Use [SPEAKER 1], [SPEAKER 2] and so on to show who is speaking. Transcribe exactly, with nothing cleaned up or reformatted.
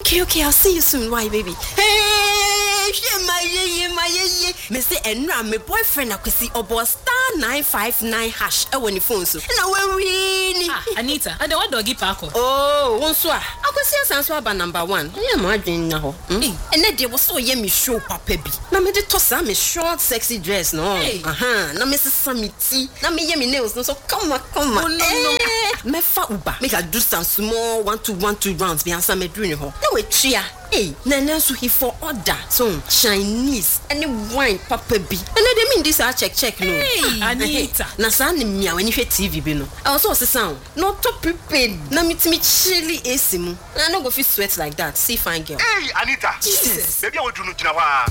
[SPEAKER 1] Okay, okay, I'll see you soon. Why, baby? Hey, my ye, my ye. Me say, and my boyfriend, I could see about star nine five nine hash. I want the phone so. Now we're really.
[SPEAKER 2] Ah, Anita, I don't want doggy park.
[SPEAKER 1] Oh, one so. I could see us answer about number one. Yeah, my dream now. And then there was so yummy show, Papa. Now me just toss me short, sexy dress, no. Uh huh. Now Missus Sammy tea. Now me yummy nails, no. So come on, come on. Oh no, no. Me fa uba. Make I do some small one two one two rounds. Me answer me doing it. Now we chia. Hey, Nana so he for order. So Chinese any wine, Papa B. And they mean this I check check no.
[SPEAKER 2] Hey, Anita.
[SPEAKER 1] Na sa ni mia when you hear T V be no. I also say sound. Not to prepared. Na meet me chilly A C mu. I no go feel sweat like that. See fine girl.
[SPEAKER 3] Hey, Anita.
[SPEAKER 1] Jesus.
[SPEAKER 3] Baby I want to know.